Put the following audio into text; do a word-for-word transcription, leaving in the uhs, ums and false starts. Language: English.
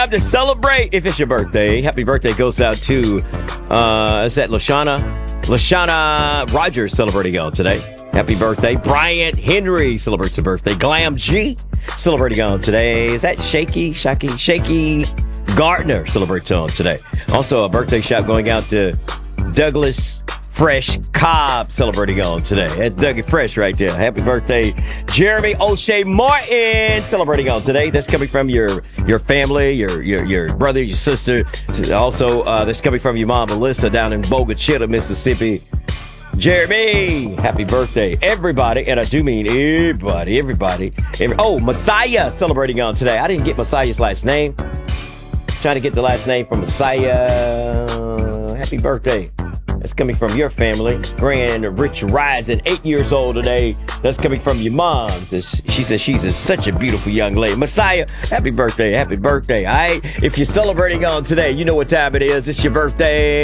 time to celebrate. If it's your birthday, happy birthday goes out to, uh, is that Lashana? Lashana Rogers celebrating on today. Happy birthday. Bryant Henry celebrates a birthday. Glam G celebrating on today. Is that Shaky, Shaky, Shaky Gardner celebrates on today. Also, a birthday shout going out to Douglas Fresh Cobb celebrating on today. That's Dougie Fresh right there. Happy birthday. Jeremy O'Shea Martin celebrating on today. That's coming from your your family, your your your brother, your sister. Also, uh, that's coming from your mom, Melissa, down in Bogachita, Mississippi. Jeremy, happy birthday. Everybody, and I do mean everybody, everybody. Every, oh, Messiah celebrating on today. I didn't get Messiah's last name. Trying to get the last name from Messiah. Happy birthday. That's coming from your family. Grand Rich Rising, eight years old today. That's coming from your mom. She says she's a, such a beautiful young lady. Messiah, happy birthday, happy birthday. All right, if you're celebrating on today, you know what time it is. It's your birthday.